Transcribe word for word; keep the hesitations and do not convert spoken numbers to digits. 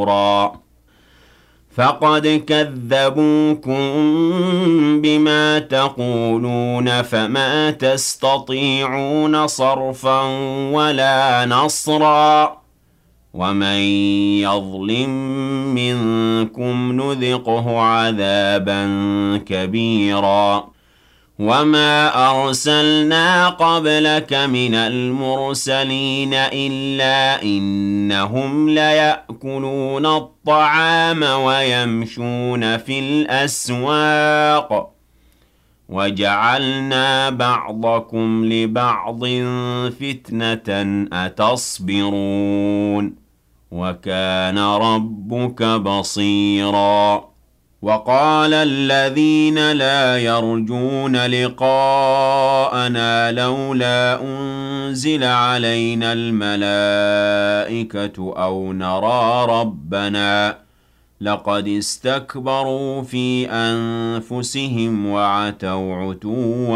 نُفُورًا فَقَدْ كَذَّبُوكُم بِمَا تَقُولُونَ فَمَا تَسْتَطِيعُونَ صَرْفًا وَلَا نَصْرًا وَمَن يَظْلِم مِّنكُمْ نُذِقْهُ عَذَابًا كَبِيرًا وَمَا أَرْسَلْنَا قَبْلَكَ مِنَ الْمُرْسَلِينَ إِلَّا إِنَّهُمْ لَيَأْكُلُونَ الطَّعَامَ وَيَمْشُونَ فِي الْأَسْوَاقِ وَجَعَلْنَا بَعْضَكُمْ لِبَعْضٍ فِتْنَةً أَتَصْبِرُونَ وَكَانَ رَبُّكَ بَصِيرًا وَقَالَ الَّذِينَ لَا يَرْجُونَ لِقَاءَنَا لَوْلَا أُنزِلَ عَلَيْنَا الْمَلَائِكَةُ أَوْ نَرَىٰ رَبَّنَا لَقَدِ اسْتَكْبَرُوا فِي أَنفُسِهِمْ وَعَتَوْا عُتُوًّا